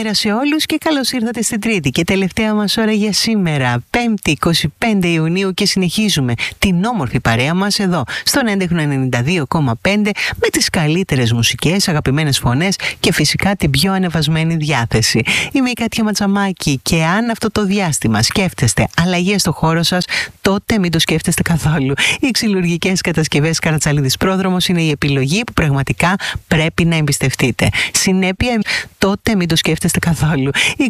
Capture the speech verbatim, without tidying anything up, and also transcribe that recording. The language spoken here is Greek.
Καλημέρα σε όλους και καλώς ήρθατε στην τρίτη και τελευταία μας ώρα για σήμερα, πέμπτη εικοστή πέμπτη Ιουνίου, και συνεχίζουμε την όμορφη παρέα μας εδώ στον έντεχνο ενενήντα δύο κόμμα πέντε με τις καλύτερες μουσικές, αγαπημένες φωνές και φυσικά την πιο ανεβασμένη διάθεση. Είμαι η Κάτια Ματσαμάκη και αν αυτό το διάστημα σκέφτεστε αλλαγές στο χώρο σας, τότε μην το σκέφτεστε καθόλου. Οι ξυλουργικές κατασκευές Καρατσαλίδης Πρόδρομος είναι η επιλογή που πραγματικά πρέπει να εμπιστευτείτε. Συνέπεια, τότε μην το σκέφτεστε καθόλου. Οι